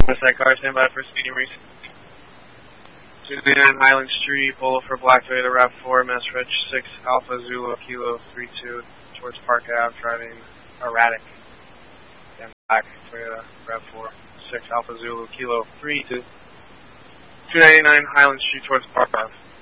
Westside car, stand by for speeding race. 299 Highland Street, Bolo for Black Toyota RAV4, Mass Reg 6 Alpha Zulu Kilo 32 towards Park Ave, driving erratic. Stand back, Toyota RAV4 6 Alpha Zulu Kilo 32. 299 Highland Street towards Park Ave.